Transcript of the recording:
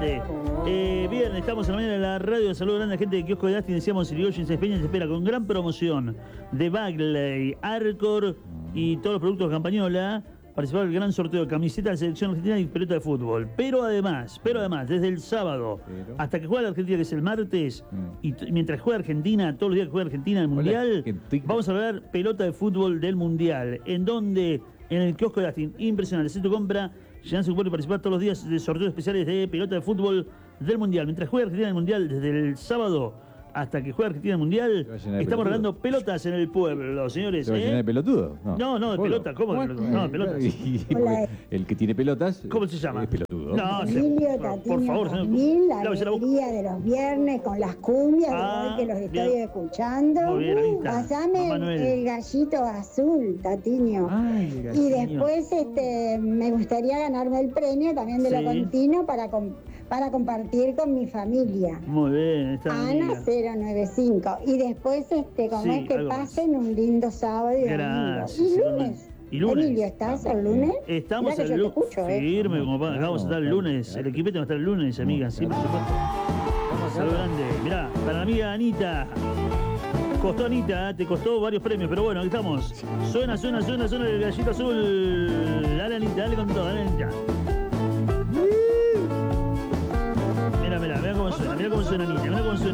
grande. Bien, estamos en la mañana de la radio. Saludos grande a la gente de Kiosco de Asti. Decíamos, Irigoyen se Peña se espera con gran promoción de Bagley, Arcor y todos los productos de Campañola. Participar del gran sorteo de camiseta de la selección argentina y pelota de fútbol. Pero además, desde el sábado hasta que juega la Argentina, que es el martes, y mientras juega Argentina, todos los días que juega Argentina el Mundial, vamos a hablar pelota de fútbol del Mundial. En donde, en el kiosco de Astin, impresionante. Si tu compra, llenas su cuerpo y participar todos los días de sorteos especiales de pelota de fútbol del Mundial. Mientras juega Argentina en el Mundial, desde el sábado hasta que juega Argentina en el Mundial, estamos regalando pelotas en el pueblo, señores. ¿Se va a llenar de pelotudo? No, de pelota. ¿Cómo de pelota? No, de pelotas. El que tiene pelotas. ¿Cómo se llama? Es pelotudo. No, Emilio, por favor, la lávese la boca. alegría de los viernes con las cumbias, de hoy que los estoy escuchando. Muy bien, ahí está. Pasame el gallito azul, Tatiño. Ay, y después me gustaría ganarme el premio también de lo continuo para compartir con mi familia. Muy bien, está Ana 095. Y después que pasen un lindo sábado y domingo. Y lunes. Emilio, ¿estás el lunes? Estamos el lunes. Firme, como vamos a estar el lunes. El equipete va a estar el lunes, amiga. Sí, por supuesto. Vamos a saludo grande. Mirá, para la amiga Anita. Costó Anita, te costó varios premios, pero bueno, aquí estamos. Suena el gallito azul. Dale, Anita, dale con todo, dale, Anita. Mira cómo suena, Anita, mira cómo suena.